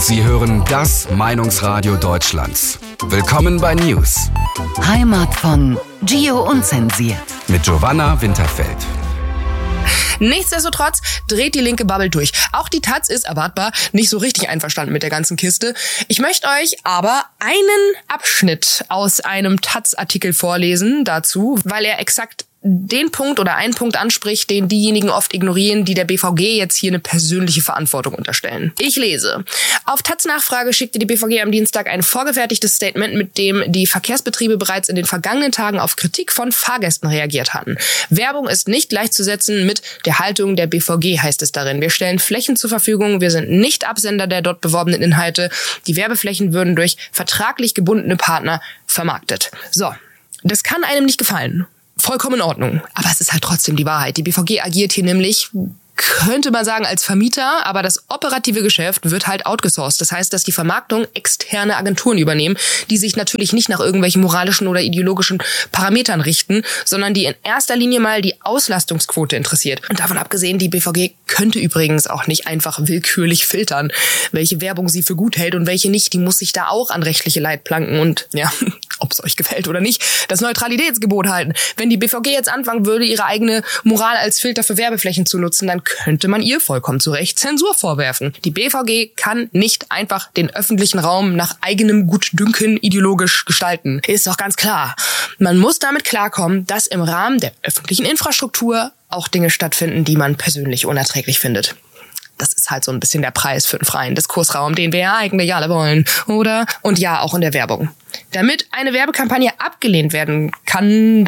Sie hören das Meinungsradio Deutschlands. Willkommen bei News. Heimat von Gio Unzensiert. Mit Giovanna Winterfeld. Nichtsdestotrotz dreht die linke Bubble durch. Auch die Taz ist erwartbar nicht so richtig einverstanden mit der ganzen Kiste. Ich möchte euch aber einen Abschnitt aus einem Taz-Artikel vorlesen dazu, weil er exakt den Punkt oder einen Punkt anspricht, den diejenigen oft ignorieren, die der BVG jetzt hier eine persönliche Verantwortung unterstellen. Ich lese. Auf Taz-Nachfrage schickte die BVG am Dienstag ein vorgefertigtes Statement, mit dem die Verkehrsbetriebe bereits in den vergangenen Tagen auf Kritik von Fahrgästen reagiert hatten. Werbung ist nicht gleichzusetzen mit der Haltung der BVG, heißt es darin. Wir stellen Flächen zur Verfügung, wir sind nicht Absender der dort beworbenen Inhalte. Die Werbeflächen würden durch vertraglich gebundene Partner vermarktet. So, das kann einem nicht gefallen. Vollkommen in Ordnung. Aber es ist halt trotzdem die Wahrheit. Die BVG agiert hier nämlich, könnte man sagen, als Vermieter, aber das operative Geschäft wird halt outgesourced. Das heißt, dass die Vermarktung externe Agenturen übernehmen, die sich natürlich nicht nach irgendwelchen moralischen oder ideologischen Parametern richten, sondern die in erster Linie mal die Auslastungsquote interessiert. Und davon abgesehen, die BVG könnte übrigens auch nicht einfach willkürlich filtern, welche Werbung sie für gut hält und welche nicht. Die muss sich da auch an rechtliche Leitplanken und, ja, ob es euch gefällt oder nicht, das Neutralitätsgebot halten. Wenn die BVG jetzt anfangen würde, ihre eigene Moral als Filter für Werbeflächen zu nutzen, dann könnte man ihr vollkommen zu Recht Zensur vorwerfen. Die BVG kann nicht einfach den öffentlichen Raum nach eigenem Gutdünken ideologisch gestalten. Ist doch ganz klar. Man muss damit klarkommen, dass im Rahmen der öffentlichen Infrastruktur auch Dinge stattfinden, die man persönlich unerträglich findet. Das ist halt so ein bisschen der Preis für den freien Diskursraum, den wir ja eigentlich alle wollen, oder? Und ja, auch in der Werbung. Damit eine Werbekampagne abgelehnt werden kann,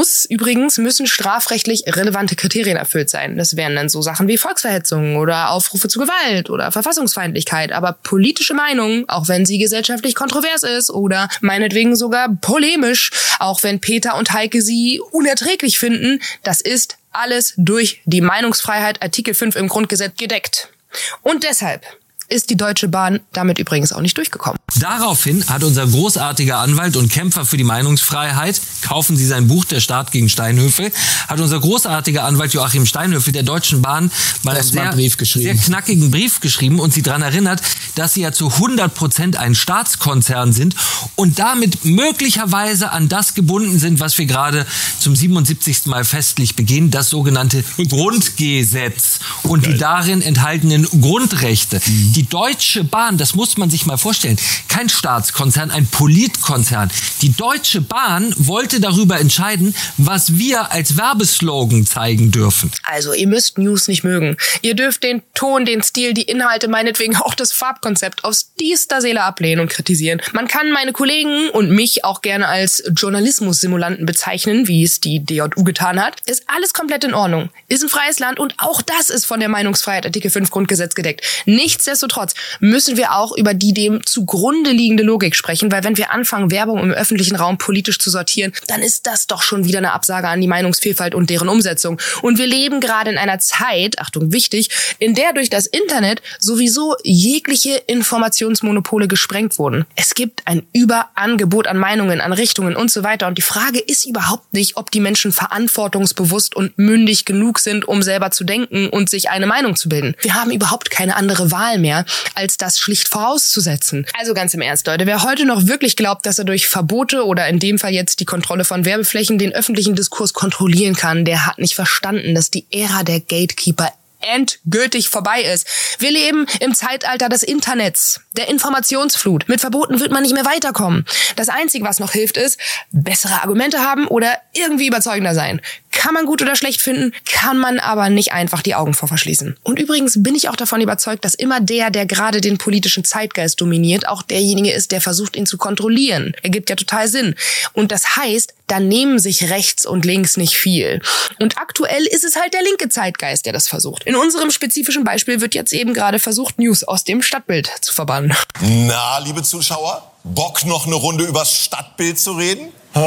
müssen strafrechtlich relevante Kriterien erfüllt sein. Das wären dann so Sachen wie Volksverhetzung oder Aufrufe zu Gewalt oder Verfassungsfeindlichkeit. Aber politische Meinung, auch wenn sie gesellschaftlich kontrovers ist oder meinetwegen sogar polemisch, auch wenn Peter und Heike sie unerträglich finden, das ist alles durch die Meinungsfreiheit Artikel 5 im Grundgesetz gedeckt. Und deshalb ist die Deutsche Bahn damit übrigens auch nicht durchgekommen. Daraufhin hat unser großartiger Anwalt und Kämpfer für die Meinungsfreiheit, kaufen Sie sein Buch Der Staat gegen Steinhöfel, hat unser großartiger Anwalt Joachim Steinhöfel der Deutschen Bahn mal einen sehr knackigen Brief geschrieben und sie daran erinnert, dass sie ja zu 100% ein Staatskonzern sind und damit möglicherweise an das gebunden sind, was wir gerade zum 77. Mal festlich begehen, das sogenannte Grundgesetz und die darin enthaltenen Grundrechte. Die Deutsche Bahn, das muss man sich mal vorstellen, kein Staatskonzern, ein Politkonzern. Die Deutsche Bahn wollte darüber entscheiden, was wir als Werbeslogan zeigen dürfen. Also, ihr müsst News nicht mögen. Ihr dürft den Ton, den Stil, die Inhalte, meinetwegen auch das Farbkonzept aus tiefster Seele ablehnen und kritisieren. Man kann meine Kollegen und mich auch gerne als Journalismus-Simulanten bezeichnen, wie es die DJU getan hat. Ist alles komplett in Ordnung. Ist ein freies Land und auch das ist von der Meinungsfreiheit Artikel 5 Grundgesetz gedeckt. Nichtsdestotrotz müssen wir auch über die dem zugrunde liegende Logik sprechen, weil wenn wir anfangen, Werbung im öffentlichen Raum politisch zu sortieren, dann ist das doch schon wieder eine Absage an die Meinungsvielfalt und deren Umsetzung. Und wir leben gerade in einer Zeit, Achtung, wichtig, in der durch das Internet sowieso jegliche Informationsmonopole gesprengt wurden. Es gibt ein Überangebot an Meinungen, an Richtungen und so weiter. Und die Frage ist überhaupt nicht, ob die Menschen verantwortungsbewusst und mündig genug sind, um selber zu denken und sich eine Meinung zu bilden. Wir haben überhaupt keine andere Wahl mehr, als das schlicht vorauszusetzen. Also ganz im Ernst, Leute, wer heute noch wirklich glaubt, dass er durch Verbote oder in dem Fall jetzt die Kontrolle von Werbeflächen den öffentlichen Diskurs kontrollieren kann, der hat nicht verstanden, dass die Ära der Gatekeeper endgültig vorbei ist. Wir leben im Zeitalter des Internets, der Informationsflut. Mit Verboten wird man nicht mehr weiterkommen. Das Einzige, was noch hilft, ist, bessere Argumente haben oder irgendwie überzeugender sein. Kann man gut oder schlecht finden, kann man aber nicht einfach die Augen vor verschließen. Und übrigens bin ich auch davon überzeugt, dass immer der gerade den politischen Zeitgeist dominiert, auch derjenige ist, der versucht, ihn zu kontrollieren. Ergibt ja total Sinn. Und das heißt, da nehmen sich rechts und links nicht viel. Und aktuell ist es halt der linke Zeitgeist, der das versucht. In unserem spezifischen Beispiel wird jetzt eben gerade versucht, News aus dem Stadtbild zu verbannen. Na, liebe Zuschauer, Bock noch eine Runde übers Stadtbild zu reden? Hä?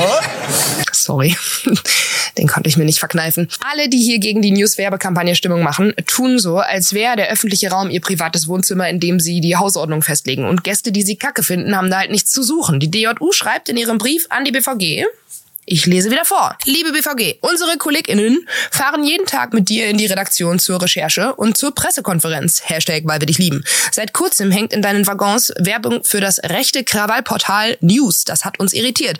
Sorry, den konnte ich mir nicht verkneifen. Alle, die hier gegen die News-Werbekampagne Stimmung machen, tun so, als wäre der öffentliche Raum ihr privates Wohnzimmer, in dem sie die Hausordnung festlegen. Und Gäste, die sie kacke finden, haben da halt nichts zu suchen. Die DJU schreibt in ihrem Brief an die BVG: Ich lese wieder vor. Liebe BVG, unsere KollegInnen fahren jeden Tag mit dir in die Redaktion zur Recherche und zur Pressekonferenz. #weil wir dich lieben. Seit kurzem hängt in deinen Waggons Werbung für das rechte Krawallportal News. Das hat uns irritiert.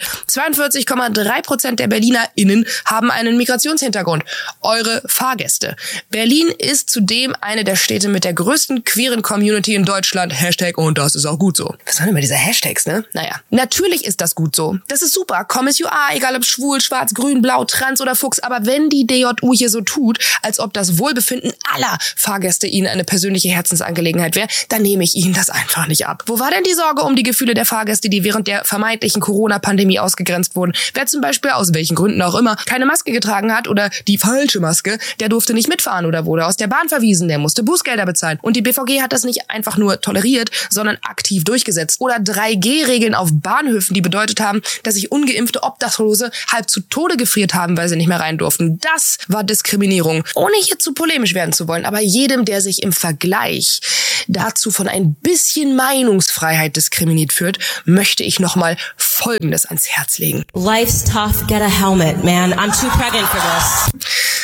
42,3% der BerlinerInnen haben einen Migrationshintergrund. Eure Fahrgäste. Berlin ist zudem eine der Städte mit der größten queeren Community in Deutschland. Und das ist auch gut so. Was sind immer diese Hashtags, ne? Naja. Natürlich ist das gut so. Das ist super. Komm as you are, egal ob schwul, schwarz, grün, blau, trans oder Fuchs. Aber wenn die DJU hier so tut, als ob das Wohlbefinden aller Fahrgäste ihnen eine persönliche Herzensangelegenheit wäre, dann nehme ich ihnen das einfach nicht ab. Wo war denn die Sorge um die Gefühle der Fahrgäste, die während der vermeintlichen Corona-Pandemie ausgegrenzt wurden? Wer zum Beispiel, aus welchen Gründen auch immer, keine Maske getragen hat oder die falsche Maske, der durfte nicht mitfahren oder wurde aus der Bahn verwiesen, der musste Bußgelder bezahlen. Und die BVG hat das nicht einfach nur toleriert, sondern aktiv durchgesetzt. Oder 3G-Regeln auf Bahnhöfen, die bedeutet haben, dass sich ungeimpfte Obdachlose halb zu Tode gefriert haben, weil sie nicht mehr rein durften. Das war Diskriminierung. Ohne hier zu polemisch werden zu wollen, aber jedem, der sich im Vergleich dazu von ein bisschen Meinungsfreiheit diskriminiert fühlt, möchte ich nochmal Folgendes ans Herz legen. Life's tough, get a helmet, man. I'm too pregnant for this.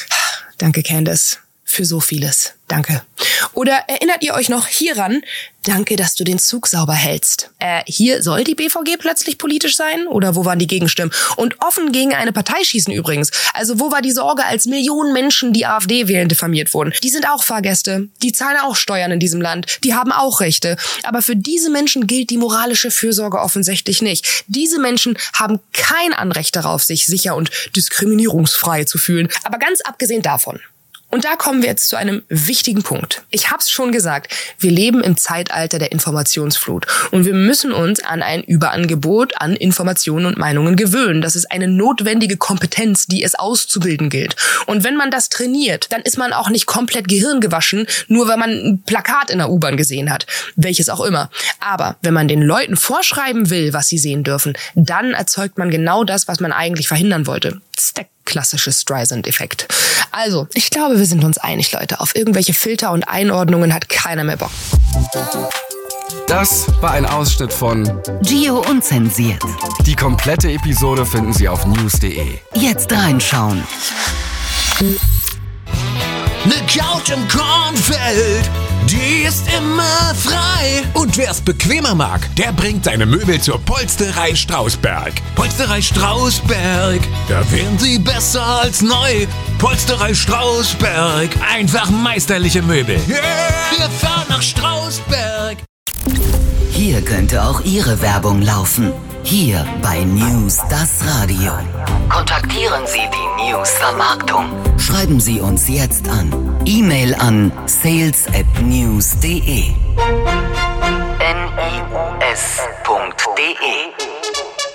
Danke, Candace, für so vieles. Danke. Oder erinnert ihr euch noch hieran? Danke, dass du den Zug sauber hältst. Hier soll die BVG plötzlich politisch sein? Oder wo waren die Gegenstimmen? Und offen gegen eine Partei schießen übrigens. Also wo war die Sorge, als Millionen Menschen, die AfD wählen, diffamiert wurden? Die sind auch Fahrgäste. Die zahlen auch Steuern in diesem Land. Die haben auch Rechte. Aber für diese Menschen gilt die moralische Fürsorge offensichtlich nicht. Diese Menschen haben kein Anrecht darauf, sich sicher und diskriminierungsfrei zu fühlen. Aber ganz abgesehen davon. Und da kommen wir jetzt zu einem wichtigen Punkt. Ich hab's schon gesagt, wir leben im Zeitalter der Informationsflut und wir müssen uns an ein Überangebot an Informationen und Meinungen gewöhnen. Das ist eine notwendige Kompetenz, die es auszubilden gilt. Und wenn man das trainiert, dann ist man auch nicht komplett gehirngewaschen, nur weil man ein Plakat in der U-Bahn gesehen hat, welches auch immer. Aber wenn man den Leuten vorschreiben will, was sie sehen dürfen, dann erzeugt man genau das, was man eigentlich verhindern wollte. Das ist der klassische Streisand-Effekt. Also, ich glaube, wir sind uns einig, Leute. Auf irgendwelche Filter und Einordnungen hat keiner mehr Bock. Das war ein Ausschnitt von Gio Unzensiert. Die komplette Episode finden Sie auf news.de. Jetzt reinschauen. Ne Couch im Kornfeld, die ist immer frei. Und wer's bequemer mag, der bringt seine Möbel zur Polsterei Strausberg. Polsterei Strausberg, da wären sie besser als neu. Polsterei Strausberg, einfach meisterliche Möbel. Yeah, wir fahren nach Strausberg. Hier könnte auch Ihre Werbung laufen. Hier bei News das Radio. Kontaktieren Sie die News-Vermarktung. Schreiben Sie uns jetzt an. E-Mail an sales@news.de. news.de